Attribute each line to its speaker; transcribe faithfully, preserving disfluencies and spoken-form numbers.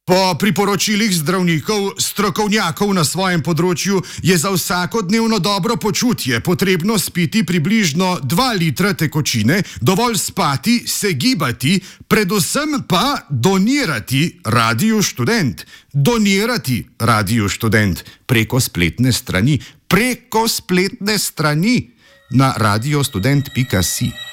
Speaker 1: Po priporočilih zdravnikov, strokovnjakov na svojem področju je za vsakodnevno dobro počutje potrebno spiti približno dva litra tekočine, dovolj spati, se gibati, predvsem pa donirati Radiu Študent. Donirati Radiu Študent preko spletne strani, preko spletne strani na radiostudent pika si.